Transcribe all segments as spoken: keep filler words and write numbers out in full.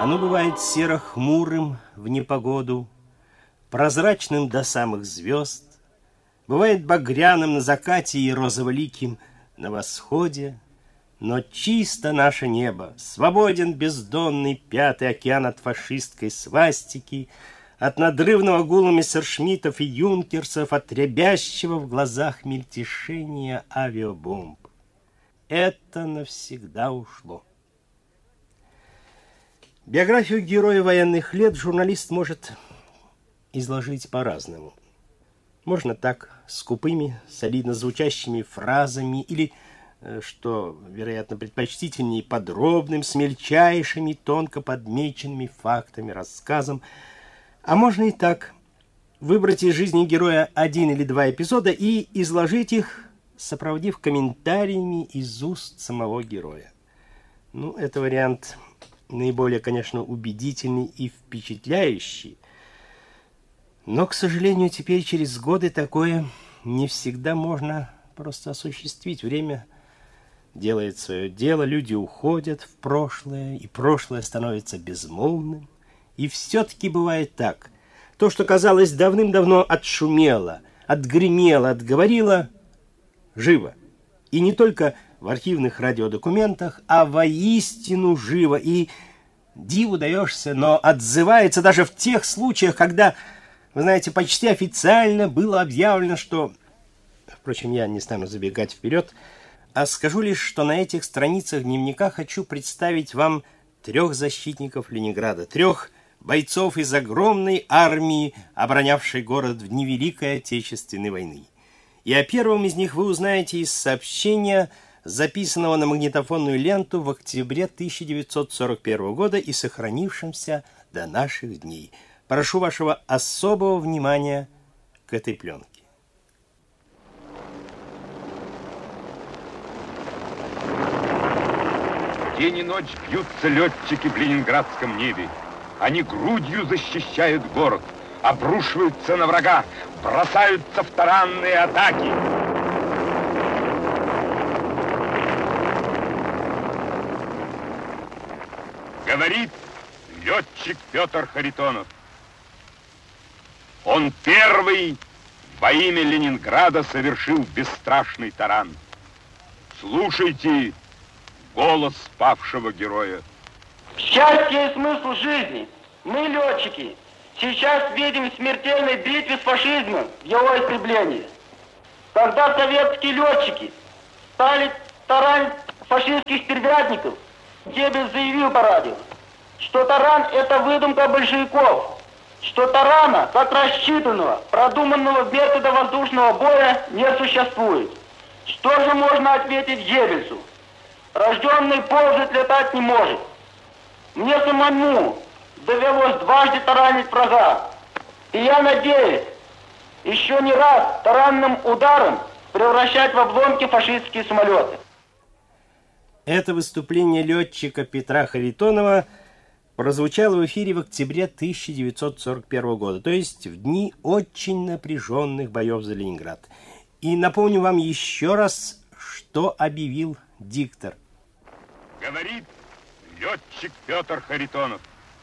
Оно бывает серо-хмурым в непогоду, прозрачным до самых звезд, бывает багряным на закате и розово-ликим на восходе, но чисто наше небо, свободен бездонный пятый океан от фашистской свастики, от надрывного гула мессершмиттов и юнкерсов, от рябящего в глазах мельтешения авиабомб. Это навсегда ушло. Биографию героя военных лет журналист может изложить по-разному. Можно так, скупыми, солидно звучащими фразами, или, что, вероятно, предпочтительнее, подробным, с мельчайшими, тонко подмеченными фактами, рассказом. А можно и так, выбрать из жизни героя один или два эпизода и изложить их, сопроводив комментариями из уст самого героя. Ну, это вариант наиболее, конечно, убедительный и впечатляющий. Но, к сожалению, теперь через годы такое не всегда можно просто осуществить. Время делает свое дело, люди уходят в прошлое, и прошлое становится безмолвным. И все-таки бывает так. То, что казалось давным-давно отшумело, отгремело, отговорило, живо. И не только в архивных радиодокументах, а воистину живо. И диву даешься, но отзывается даже в тех случаях, когда, вы знаете, почти официально было объявлено, что... Впрочем, я не стану забегать вперед, а скажу лишь, что на этих страницах дневника хочу представить вам трех защитников Ленинграда, трех бойцов из огромной армии, оборонявшей город в дни Великой Отечественной войны. И о первом из них вы узнаете из сообщения, записанного на магнитофонную ленту в октябре тысяча девятьсот сорок первого года и сохранившемся до наших дней. Прошу вашего особого внимания к этой пленке. День и ночь бьются летчики в ленинградском небе. Они грудью защищают город, обрушиваются на врага, бросаются в таранные атаки. Говорит летчик Петр Харитонов. Он первый во имя Ленинграда совершил бесстрашный таран. Слушайте голос павшего героя. Счастье и смысл жизни. Мы, летчики, сейчас видим в смертельной битве с фашизмом его истребление. Когда советские летчики стали таранить фашистских стервятников, Геббельс заявил по радио, что таран – это выдумка большевиков, что тарана, как рассчитанного, продуманного метода воздушного боя, не существует. Что же можно ответить Геббельсу? Рожденный ползать летать не может. Мне самому довелось дважды таранить врага. И я надеюсь, еще не раз таранным ударом превращать в обломки фашистские самолеты. Это выступление летчика Петра Харитонова прозвучало в эфире в октябре тысяча девятьсот сорок первого года, то есть в дни очень напряженных боев за Ленинград. И напомню вам еще раз, что объявил диктор. Говорит летчик Петр Харитонов.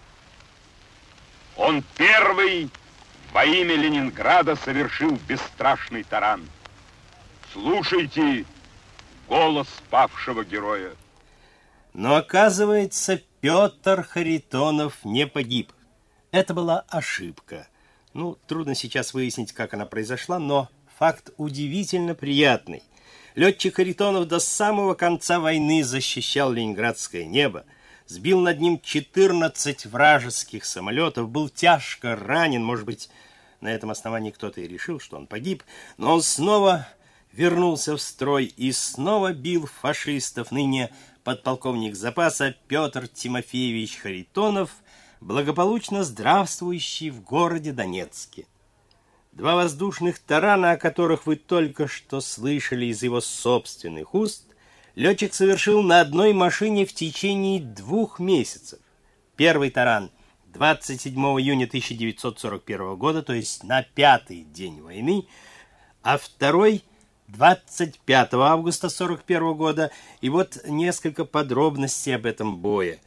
Он первый во имя Ленинграда совершил бесстрашный таран. Слушайте голос павшего героя. Но, оказывается, Петр Харитонов не погиб. Это была ошибка. Ну, трудно сейчас выяснить, как она произошла, но факт удивительно приятный. Летчик Харитонов до самого конца войны защищал ленинградское небо, сбил над ним четырнадцать вражеских самолетов, был тяжко ранен, может быть, на этом основании кто-то и решил, что он погиб, но он снова вернулся в строй и снова бил фашистов. Ныне подполковник запаса Петр Тимофеевич Харитонов, благополучно здравствующий в городе Донецке. Два воздушных тарана, о которых вы только что слышали из его собственных уст, летчик совершил на одной машине в течение двух месяцев. Первый таран двадцать седьмого июня тысяча девятьсот сорок первого года, то есть на пятый день войны, а второй двадцать пятого августа сорок первого года. И вот несколько подробностей об этом бое.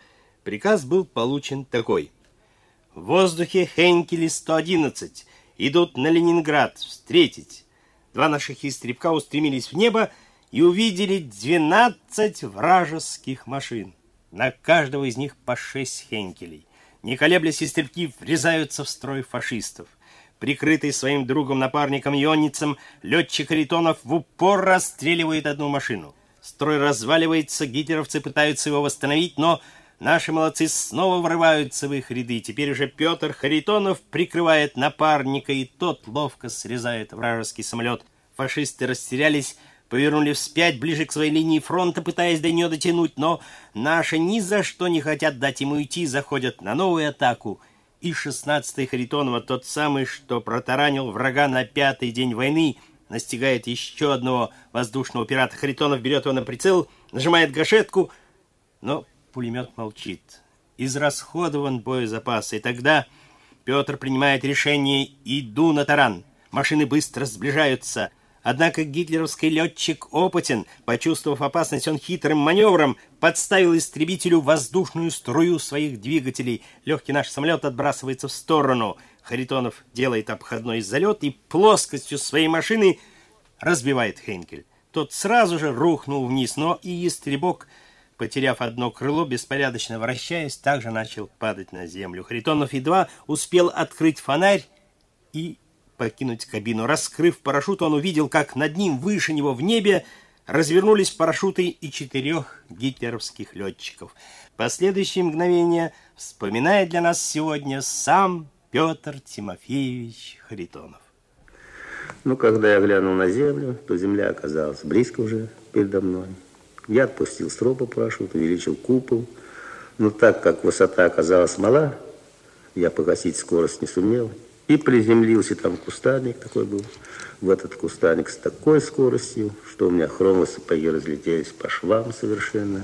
Приказ был получен такой. В воздухе Хейнкели сто одиннадцать идут на Ленинград встретить. Два наших истребка устремились в небо и увидели двенадцать вражеских машин. На каждого из них по шесть Хейнкелей. Не колеблясь, истребки врезаются в строй фашистов. Прикрытый своим другом-напарником Йонницем, летчик Харитонов в упор расстреливает одну машину. Строй разваливается, гитлеровцы пытаются его восстановить, но наши молодцы снова врываются в их ряды. Теперь уже Петр Харитонов прикрывает напарника, и тот ловко срезает вражеский самолет. Фашисты растерялись, повернули вспять, ближе к своей линии фронта, пытаясь до нее дотянуть, но наши ни за что не хотят дать им уйти, заходят на новую атаку. И шестнадцатый Харитонова, тот самый, что протаранил врага на пятый день войны, настигает еще одного воздушного пирата. Харитонов берет его на прицел, нажимает гашетку, но пулемет молчит. Израсходован боезапас, и тогда Петр принимает решение: иду на таран. Машины быстро сближаются. Однако гитлеровский летчик опытен. Почувствовав опасность, он хитрым маневром подставил истребителю воздушную струю своих двигателей. Легкий наш самолет отбрасывается в сторону. Харитонов делает обходной залет и плоскостью своей машины разбивает Хейнкель. Тот сразу же рухнул вниз, но и истребок, потеряв одно крыло, беспорядочно вращаясь, также начал падать на землю. Харитонов едва успел открыть фонарь и покинуть кабину. Раскрыв парашют, он увидел, как над ним, выше него в небе, развернулись парашюты и четырех гитлеровских летчиков. Последующие мгновения вспоминает для нас сегодня сам Петр Тимофеевич Харитонов. Ну, когда я глянул на землю, то земля оказалась близко уже передо мной. Я отпустил стропу парашюта, увеличил купол. Но так как высота оказалась мала, я погасить скорость не сумел. И приземлился, там кустарник такой был. В этот кустарник с такой скоростью, что у меня хромовые сапоги разлетелись по швам совершенно.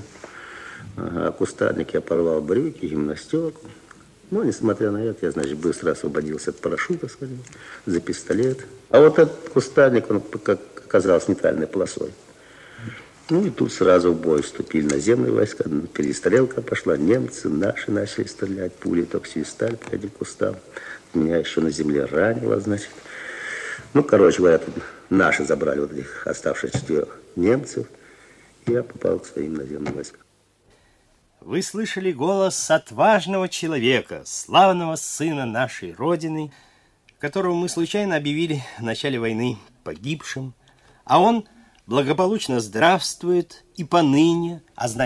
А кустарник я порвал брюки, гимнастерку. Но, несмотря на это, я, значит, быстро освободился от парашюта, скажем, за пистолет. А вот этот кустарник, он как оказался нейтральной полосой. Ну и тут сразу в бой вступили наземные войска. Перестрелка пошла, немцы, наши начали стрелять, пули только свистали по этим кустам. Меня еще на земле ранило, значит. Ну, короче говоря, тут наши забрали вот этих оставшихся четырех немцев, и я попал к своим наземным войскам. Вы слышали голос отважного человека, славного сына нашей Родины, которого мы случайно объявили в начале войны погибшим, а он благополучно здравствует и поныне, а значит,